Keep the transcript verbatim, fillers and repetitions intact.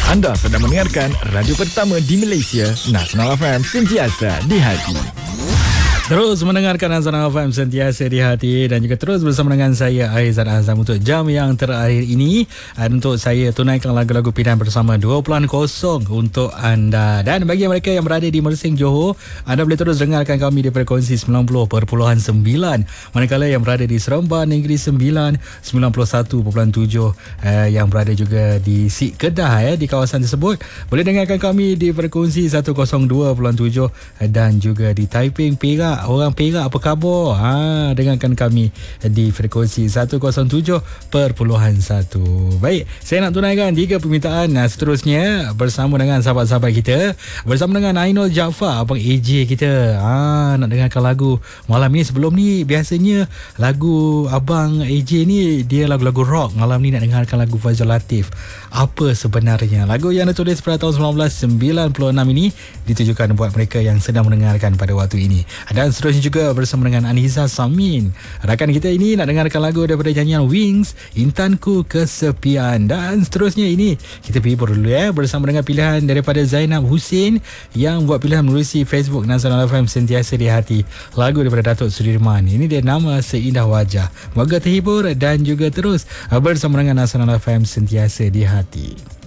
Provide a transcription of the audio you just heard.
Anda sedang mendengarkan radio pertama di Malaysia, Nasional F M, sentiasa di hati. Terus mendengarkan Nasional F M, sentiasa di hati, dan juga terus bersama dengan saya Aizan Azam untuk jam yang terakhir ini, dan untuk saya tunaikan lagu-lagu pilihan bersama dua puluh kosong untuk anda. Dan bagi mereka yang berada di Mersing, Johor, anda boleh terus dengarkan kami di frekuensi sembilan puluh perpuluhan sembilan. Manakala yang berada di Seremban Negeri Sembilan, sembilan puluh satu perpuluhan tujuh, eh, yang berada juga di Sik Kedah, eh, di kawasan tersebut, boleh dengarkan kami di frekuensi seratus dua perpuluhan tujuh, eh, dan juga di Taiping, Perak. Orang Perak, apa khabar? Ha, dengarkan kami di frekuensi seratus tujuh perpuluhan satu. Baik, saya nak tunaikan tiga permintaan seterusnya bersama dengan sahabat-sahabat kita. Bersama dengan Ainul Jaafar, Abang A J kita. Ha, nak dengarkan lagu malam ni. Sebelum ni, biasanya lagu Abang A J ni, dia lagu-lagu rock. Malam ni nak dengarkan lagu Fazal Latif. Apa sebenarnya? Lagu yang ditulis pada tahun sembilan belas sembilan puluh enam ini ditujukan buat mereka yang sedang mendengarkan pada waktu ini. Dan seterusnya juga bersama dengan Aniza Samin. Rakan kita ini nak dengarkan lagu daripada nyanyian Wings, Intanku Kesepian. Dan seterusnya ini kita pergi dulu ya, bersama dengan pilihan daripada Zainab Husin yang buat pilihan melalui Facebook Nasional F M, sentiasa di hati. Lagu daripada Datuk Sudirman. Ini dia Nama Seindah Wajah. Moga terhibur dan juga terus bersama dengan Nasional F M, sentiasa di hati.